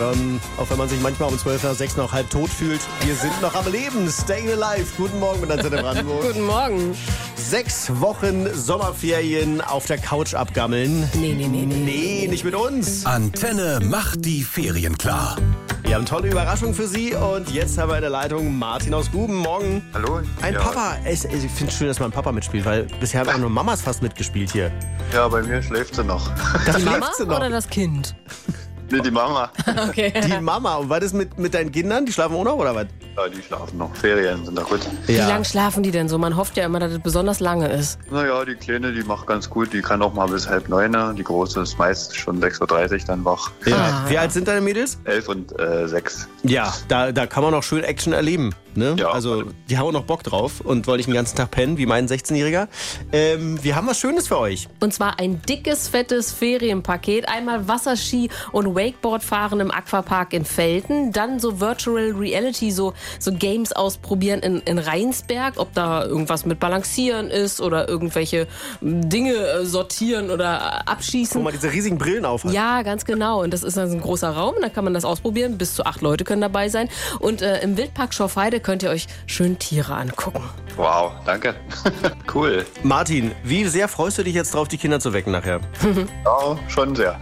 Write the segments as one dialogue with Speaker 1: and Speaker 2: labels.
Speaker 1: Auch wenn man sich manchmal um 12:06 noch halb tot fühlt. Wir sind noch am Leben. Stay alive. Guten Morgen mit Antenne Brandenburg.
Speaker 2: Guten Morgen.
Speaker 1: 6 Wochen Sommerferien auf der Couch abgammeln. Nee, nicht mit uns.
Speaker 3: Antenne macht die Ferien klar.
Speaker 1: Wir haben tolle Überraschungen für Sie und jetzt haben wir in der Leitung Martin aus Guben. Morgen.
Speaker 4: Hallo?
Speaker 1: Ein Papa. Ich finde es schön, dass mal ein Papa mitspielt, weil bisher haben auch nur Mamas fast mitgespielt hier.
Speaker 4: Ja, bei mir schläft sie noch.
Speaker 1: Da
Speaker 2: Die Mama
Speaker 1: schläft sie noch.
Speaker 2: oder das Kind?
Speaker 4: Nee, die Mama.
Speaker 2: Okay.
Speaker 1: Die Mama. Und was ist mit deinen Kindern? Die schlafen auch noch oder was?
Speaker 4: Ja, die schlafen noch. Ferien sind da gut.
Speaker 2: Wie lang schlafen die denn so? Man hofft ja immer, dass es besonders lange ist.
Speaker 4: Naja, die Kleine, die macht ganz gut. Die kann auch mal bis 8:30. Die Große ist meist schon 6:30 Uhr dann wach.
Speaker 1: Ja. Wie alt sind deine Mädels?
Speaker 4: 11 und 6.
Speaker 1: Ja, da kann man noch schön Action erleben. Ne?
Speaker 4: Ja.
Speaker 1: Also, die haben auch noch Bock drauf und wollen nicht den ganzen Tag pennen, wie mein 16-Jähriger. Wir haben was Schönes für euch.
Speaker 2: Und zwar ein dickes, fettes Ferienpaket. Einmal Wasserski und Wakeboard fahren im Aquapark in Velten. Dann so Virtual Reality, so Games ausprobieren in Rheinsberg. Ob da irgendwas mit Balancieren ist oder irgendwelche Dinge sortieren oder abschießen.
Speaker 1: Wo man diese riesigen Brillen auf hat.
Speaker 2: Ja, ganz genau. Und das ist dann so ein großer Raum. Da kann man das ausprobieren. Bis zu 8 Leute können dabei sein. Und im Wildpark Schorfheide könnt ihr euch schön Tiere angucken.
Speaker 4: Wow, danke. Cool.
Speaker 1: Martin, wie sehr freust du dich jetzt drauf, die Kinder zu wecken nachher?
Speaker 4: Ja, schon sehr.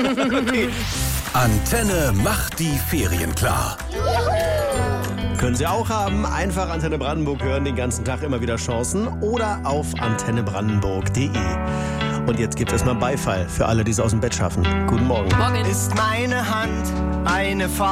Speaker 3: Antenne macht die Ferien klar.
Speaker 1: Können Sie auch haben. Einfach Antenne Brandenburg hören, den ganzen Tag immer wieder Chancen oder auf antennebrandenburg.de. Und jetzt gibt es erstmal Beifall für alle, die es aus dem Bett schaffen. Guten Morgen.
Speaker 2: Morgen.
Speaker 5: Ist meine Hand eine Faust?